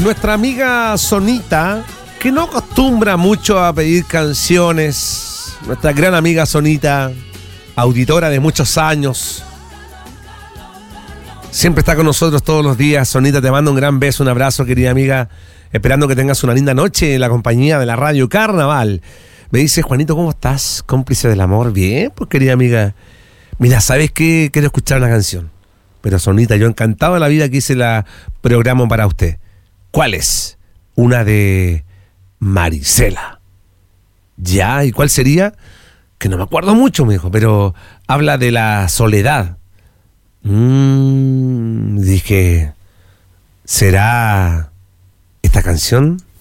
Nuestra amiga Sonita, que no acostumbra mucho a pedir canciones, nuestra gran amiga Sonita, auditora de muchos años, siempre está con nosotros todos los días. Sonita, te mando un gran beso, un abrazo, querida amiga, esperando que tengas una linda noche en la compañía de la Radio Carnaval. Me dice, Juanito, ¿cómo estás? Cómplice del amor. Bien, pues, querida amiga. Mira, ¿sabes qué? Quiero escuchar una canción. Pero Sonita, yo encantado de la vida que hice la programa para usted. ¿Cuál es? Una de Marisela. Ya, ¿y cuál sería? Que no me acuerdo mucho, me dijo, pero habla de la soledad. Dije, ¿será esta canción?